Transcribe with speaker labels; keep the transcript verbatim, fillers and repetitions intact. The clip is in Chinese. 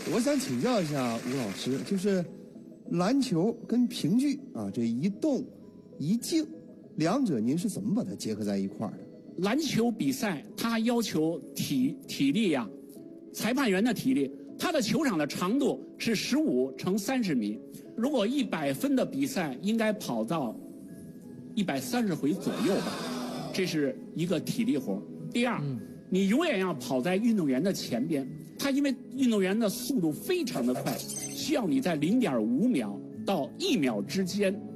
Speaker 1: 我想请教一下吴老师，就是篮球跟评剧啊，这一动一静，两者您是怎么把它结合在一块儿的？
Speaker 2: 篮球比赛它要求体体力呀、啊，裁判员的体力，它的球场的长度是十五乘三十米，如果一百分的比赛应该跑到一百三十回左右吧，这是一个体力活。第二，嗯、你永远要跑在运动员的前边。他因为运动员的速度非常的快，需要你在零点五秒到一秒之间